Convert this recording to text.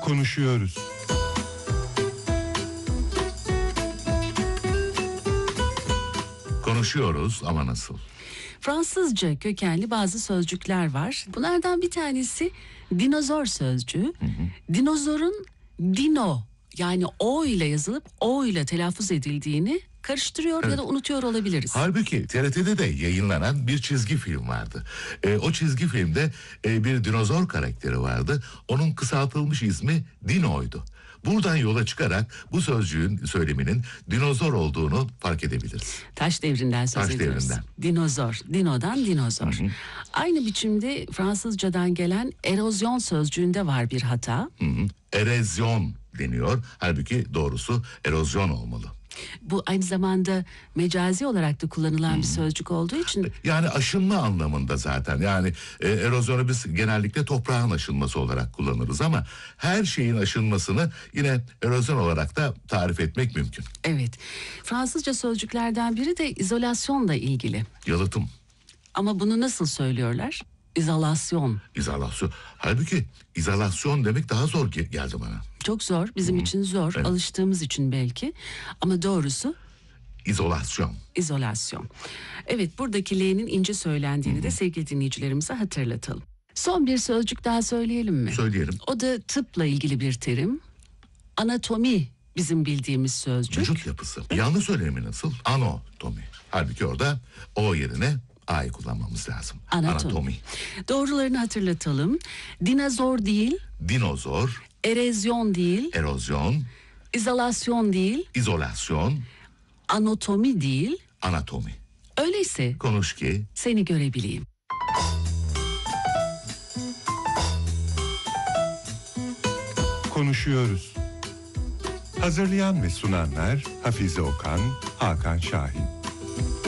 Konuşuyoruz. Konuşuyoruz ama nasıl? Fransızca kökenli bazı sözcükler var. Bunlardan bir tanesi dinozor sözcüğü. Dinozorun dino, yani o ile yazılıp o ile telaffuz edildiğini karıştırıyor ya da unutuyor olabiliriz. Halbuki TRT'de de yayınlanan bir çizgi film vardı. O çizgi filmde bir dinozor karakteri vardı. Onun kısaltılmış ismi Dino'ydu. Buradan yola çıkarak bu sözcüğün söyleminin dinozor olduğunu fark edebiliriz. Taş devrinden söz Taş ediyoruz. devrinden. Dinozor, dinodan dinozor. Aynı biçimde Fransızcadan gelen erozyon sözcüğünde var bir hata. Erozyon deniyor. Halbuki doğrusu erozyon olmalı. Bu aynı zamanda mecazi olarak da kullanılan bir sözcük olduğu için Yani aşınma anlamında zaten. Yani erozyonu biz genellikle toprağın aşınması olarak kullanırız ama her şeyin aşınmasını yine erozyon olarak da tarif etmek mümkün. evet. Fransızca sözcüklerden biri de izolasyonla ilgili. Yalıtım, Ama bunu nasıl söylüyorlar? İzolasyon. izolasyon. Halbuki izolasyon demek daha zor geldi bana. Çok zor, bizim için zor, Evet. alıştığımız için belki. Ama doğrusu İzolasyon. izolasyon. Evet, buradaki L'nin ince söylendiğini de sevgili dinleyicilerimize hatırlatalım. Son bir sözcük daha söyleyelim mi? Söyleyelim. O da tıpla ilgili bir terim. Anatomi bizim bildiğimiz sözcük. Vücut yapısı. Yanlış söylemi nasıl? Anatomi. Halbuki orada o yerine A'yı kullanmamız lazım. Anatomi. Doğrularını hatırlatalım. Dinozor değil, Dinozor, erozyon değil, erozyon, izolasyon değil, izolasyon, anatomi değil. anatomi. Öyleyse Konuş ki seni görebileyim. Konuşuyoruz. Hazırlayan ve sunanlar Hafize Okan, Hakan Şahin.